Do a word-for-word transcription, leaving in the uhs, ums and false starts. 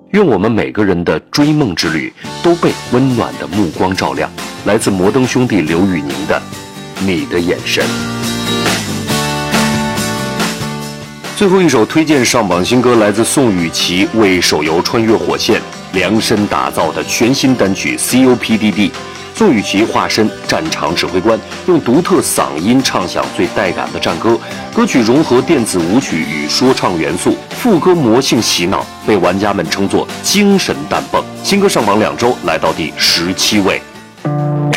愿我们每个人的追梦之旅都被温暖的目光照亮。来自摩登兄弟刘宇宁的《你的眼神》。最后一首推荐上榜新歌来自宋雨琦为手游《穿越火线》量身打造的全新单曲 C O P D D。宋雨琦化身战场指挥官，用独特嗓音唱响最带感的战歌。歌曲融合电子舞曲与说唱元素，副歌魔性洗脑，被玩家们称作精神弹蹦。新歌上榜两周，来到第十七位。